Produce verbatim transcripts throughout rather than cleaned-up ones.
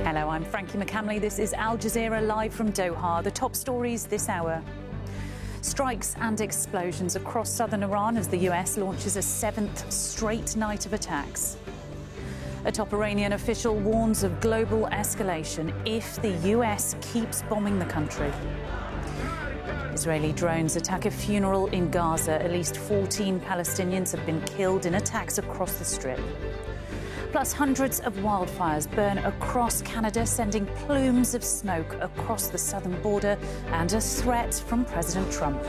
Hello, I'm Frankie McCamley. This is Al Jazeera live from Doha. The top stories this hour. Strikes and explosions across southern Iran as the U S launches a seventh straight night of attacks. A top Iranian official warns of global escalation if the U S keeps bombing the country. Israeli drones attack a funeral in Gaza. At least fourteen Palestinians have been killed in attacks across the Strip. Plus, hundreds of wildfires burn across Canada, sending plumes of smoke across the southern border, and a threat from President Trump.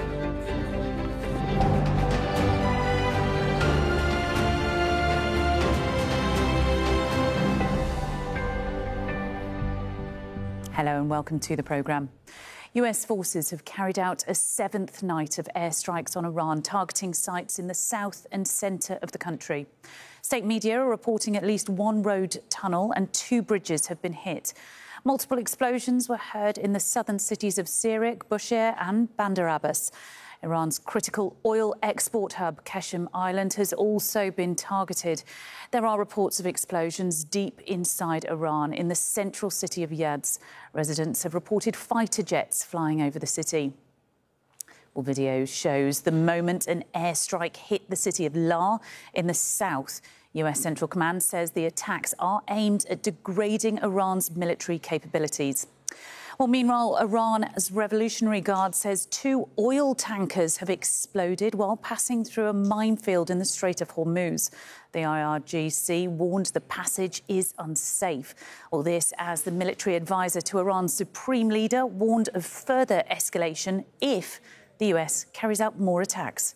Hello and welcome to the programme. U S forces have carried out a seventh night of airstrikes on Iran, targeting sites in the south and centre of the country. State media are reporting at least one road tunnel and two bridges have been hit. Multiple explosions were heard in the southern cities of Sirik, Bushehr and Bandar Abbas. Iran's critical oil export hub, Qeshm Island, has also been targeted. There are reports of explosions deep inside Iran in the central city of Yazd. Residents have reported fighter jets flying over the city. Well, video shows the moment an airstrike hit the city of La in the south. U S Central Command says the attacks are aimed at degrading Iran's military capabilities. Well, meanwhile, Iran's Revolutionary Guard says two oil tankers have exploded while passing through a minefield in the Strait of Hormuz. The I R G C warned the passage is unsafe. All this as the military advisor to Iran's supreme leader warned of further escalation if the U S carries out more attacks.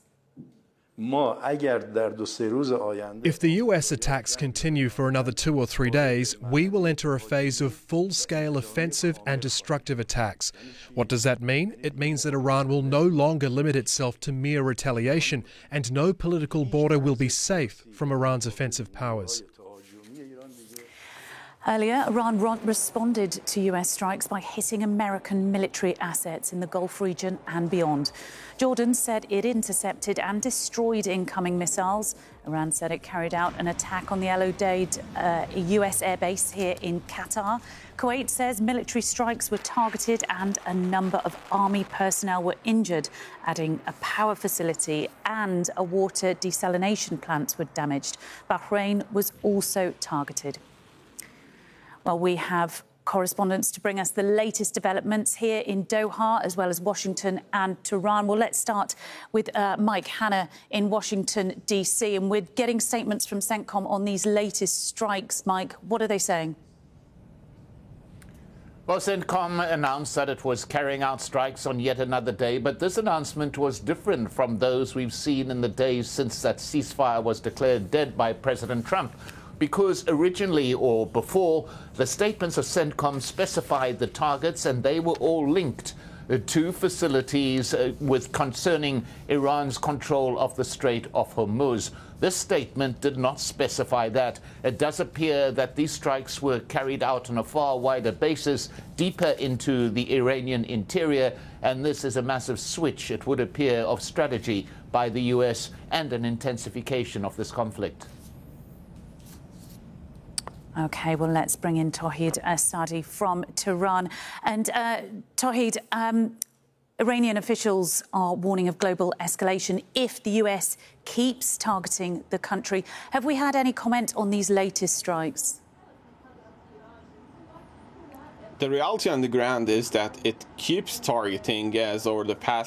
If the U S attacks continue for another two or three days, we will enter a phase of full-scale offensive and destructive attacks. What does that mean? It means that Iran will no longer limit itself to mere retaliation, and no political border will be safe from Iran's offensive powers. Earlier, Iran responded to U S strikes by hitting American military assets in the Gulf region and beyond. Jordan said it intercepted and destroyed incoming missiles. Iran said it carried out an attack on the El Udeid uh, U S airbase here in Qatar. Kuwait says military strikes were targeted and a number of army personnel were injured, adding a power facility and a water desalination plant were damaged. Bahrain was also targeted. Well, we have correspondents to bring us the latest developments here in Doha, as well as Washington and Tehran. Well, let's start with uh, Mike Hanna in Washington, D C. And we're getting statements from CENTCOM on these latest strikes. Mike, what are they saying? Well, CENTCOM announced that it was carrying out strikes on yet another day, but this announcement was different from those we've seen in the days since that ceasefire was declared dead by President Trump. Because originally, or before, the statements of CENTCOM specified the targets and they were all linked uh, to facilities uh, with concerning Iran's control of the Strait of Hormuz. This statement did not specify that. It does appear that these strikes were carried out on a far wider basis, deeper into the Iranian interior, and this is a massive switch, it would appear, of strategy by the U S and an intensification of this conflict. OK, well, let's bring in Tawhid Asadi from Tehran. And uh, Tawhid, um, Iranian officials are warning of global escalation if the U S keeps targeting the country. Have we had any comment on these latest strikes? The reality on the ground is that it keeps targeting, as over the past